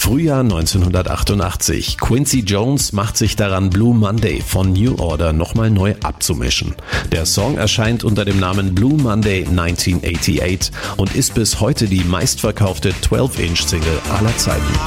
Frühjahr 1988. Quincy Jones macht sich daran, Blue Monday von New Order nochmal neu abzumischen. Der Song erscheint unter dem Namen Blue Monday 1988 und ist bis heute die meistverkaufte 12-Inch-Single aller Zeiten.